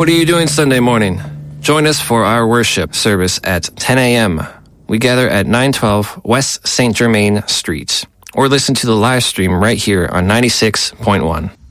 What are you doing Sunday morning? Join us for our worship service at 10 a.m. We gather at 912 West St. Germain Street, or listen to the live stream right here on 96.1.